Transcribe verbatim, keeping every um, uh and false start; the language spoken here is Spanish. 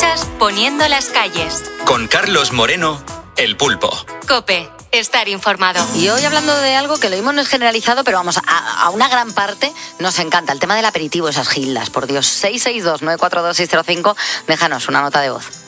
Escuchas Poniendo las calles. Con Carlos Moreno, El Pulpo. COPE. Estar informado. Y hoy hablando de algo que lo mismo no es generalizado, pero vamos, a, a una gran parte nos encanta. El tema del aperitivo, esas gildas, por Dios. seis seis dos, nueve cuatro dos, seis cero cinco, déjanos una nota de voz.